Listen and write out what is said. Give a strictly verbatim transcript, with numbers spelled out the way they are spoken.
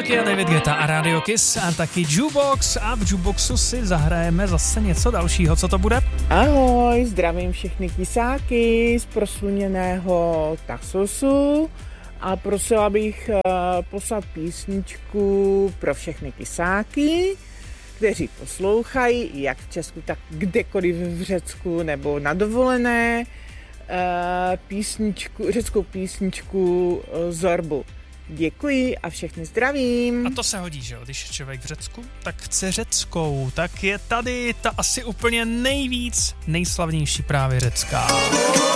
Nokia, David Guetta a Radio Kiss a taky Jukebox a v Jukeboxu si zahrajeme zase něco dalšího. Co to bude? Ahoj, zdravím všechny kysáky z prosluněného Taxusu a prosila bych uh, poslat písničku pro všechny kysáky, kteří poslouchají jak v Česku, tak kdekoliv v Řecku nebo na dovolené písničku, řeckou písničku Zorbu. Děkuji a všechny zdravím. A to se hodí, že jo? Když je člověk v Řecku, tak chce řeckou. Tak je tady ta asi úplně nejvíc nejslavnější právě řecká.